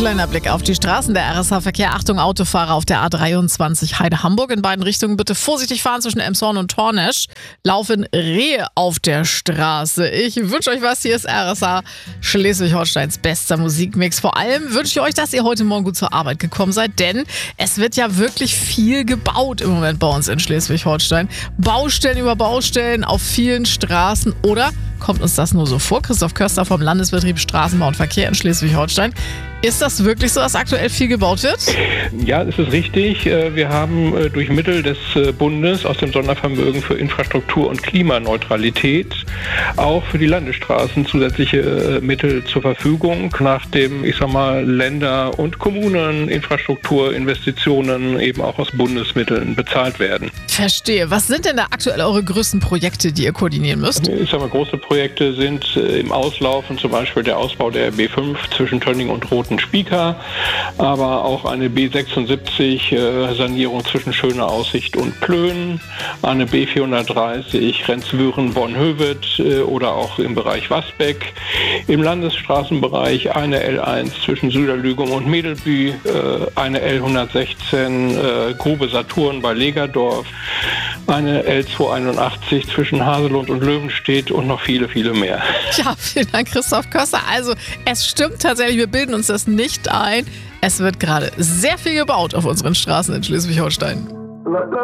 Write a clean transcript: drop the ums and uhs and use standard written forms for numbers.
Kleiner Blick auf die Straßen. Der RSH-Verkehr. Achtung, Autofahrer auf der A23 Heide-Hamburg. In beiden Richtungen bitte vorsichtig fahren zwischen Elmshorn und Tornesch. Laufen Rehe auf der Straße. Ich wünsche euch was. Hier ist RSH, Schleswig-Holsteins bester Musikmix. Vor allem wünsche ich euch, dass ihr heute Morgen gut zur Arbeit gekommen seid, denn es wird ja wirklich viel gebaut im Moment bei uns in Schleswig-Holstein. Baustellen über Baustellen auf vielen Straßen. Oder kommt uns das nur so vor? Christoph Köster vom Landesbetrieb Straßenbau und Verkehr in Schleswig-Holstein. Ist das wirklich so, dass aktuell viel gebaut wird? Ja, das ist richtig. Wir haben durch Mittel des Bundes aus dem Sondervermögen für Infrastruktur und Klimaneutralität auch für die Landesstraßen zusätzliche Mittel zur Verfügung, nachdem, Länder- und Kommuneninfrastrukturinvestitionen eben auch aus Bundesmitteln bezahlt werden. Verstehe. Was sind denn da aktuell eure größten Projekte, die ihr koordinieren müsst? Große Projekte sind im Auslaufen, zum Beispiel der Ausbau der B5 zwischen Tönning und Roten-Spieker, aber auch eine B76 Sanierung zwischen Schöne Aussicht und Plön, eine B430 Rendswüren-Bonhöved oder auch im Bereich Wasbeck, im Landesstraßenbereich eine L1 zwischen Süderlügum und Medelbü, eine L116 Grube Saturn bei Legerdorf, eine L281 zwischen Haselund und Löwenstedt und noch viele, viele mehr. Ja, vielen Dank, Christoph Köster. Also, es stimmt tatsächlich, wir bilden uns das nicht ein. Es wird gerade sehr viel gebaut auf unseren Straßen in Schleswig-Holstein.